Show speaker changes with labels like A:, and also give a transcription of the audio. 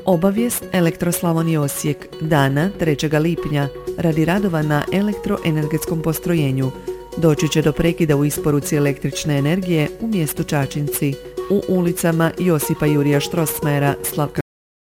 A: Obavijest Elektroslavonije Osijek dana 3. lipnja radi radova na elektroenergetskom postrojenju. Doći će do prekida u isporuci električne energije u mjestu Čačinci, u ulicama Josipa Jurija Strossmayera, Slavka